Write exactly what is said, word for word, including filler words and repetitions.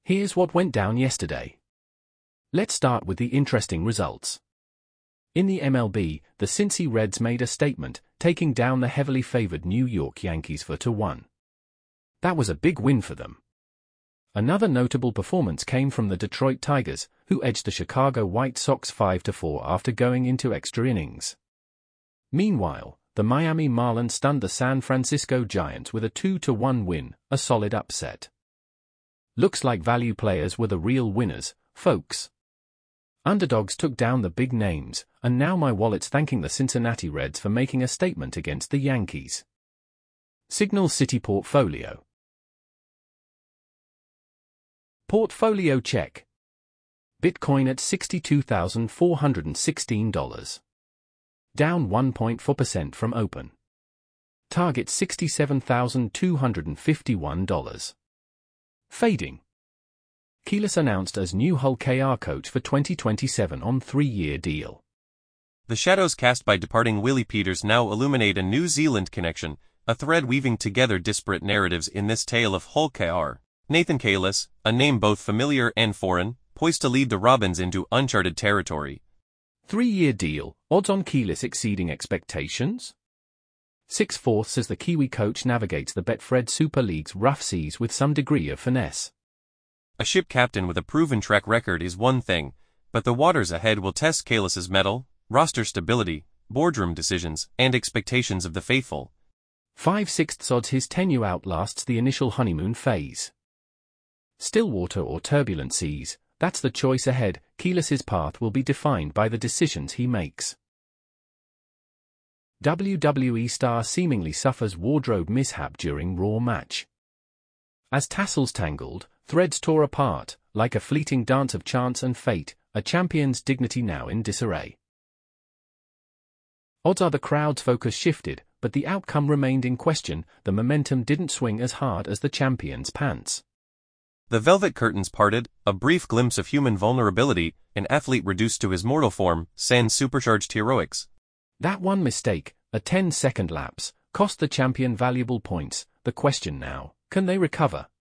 Here's what went down yesterday. Let's start with the interesting results. In the M L B, the Cincy Reds made a statement, taking down the heavily favored New York Yankees for two one. That was a big win for them. Another notable performance came from the Detroit Tigers, who edged the Chicago White Sox five to four after going into extra innings. Meanwhile, the Miami Marlins stunned the San Francisco Giants with a two to one win, a solid upset. Looks like value players were the real winners, folks. Underdogs took down the big names, and now my wallet's thanking the Cincinnati Reds for making a statement against the Yankees. Signal City Portfolio. Portfolio check. Bitcoin at sixty-two thousand four hundred sixteen dollars. Down one point four percent from open. Target sixty-seven thousand two hundred fifty-one dollars. Fading. Keyless announced as new Hull K R coach for twenty twenty-seven on three-year deal. The shadows cast by departing Willie Peters now illuminate a New Zealand connection, a thread weaving together disparate narratives in this tale of Hull K R. Nathan Keyless, a name both familiar and foreign, poised to lead the Robins into uncharted territory. Three-year deal, odds on Keyless exceeding expectations? Six-fourths as the Kiwi coach navigates the Betfred Super League's rough seas with some degree of finesse. A ship captain with a proven track record is one thing, but the waters ahead will test Keyless's mettle, roster stability, boardroom decisions, and expectations of the faithful. Five-sixths odds his tenure outlasts the initial honeymoon phase. Still water or turbulent seas, that's the choice ahead. Keyless's path will be defined by the decisions he makes. W W E star seemingly suffers wardrobe mishap during Raw match. As tassels tangled, threads tore apart, like a fleeting dance of chance and fate, a champion's dignity now in disarray. Odds are the crowd's focus shifted, but the outcome remained in question. The momentum didn't swing as hard as the champion's pants. The velvet curtains parted, a brief glimpse of human vulnerability, an athlete reduced to his mortal form, sans supercharged heroics. That one mistake, a ten-second lapse, cost the champion valuable points. The question now, can they recover?